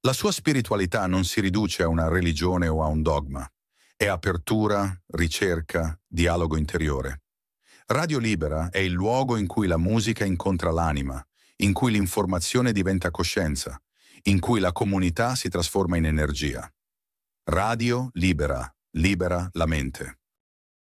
La sua spiritualità non si riduce a una religione o a un dogma. È apertura, ricerca, dialogo interiore. Radio Libera è il luogo in cui la musica incontra l'anima, in cui l'informazione diventa coscienza, in cui la comunità si trasforma in energia. Radio Libera, libera la mente.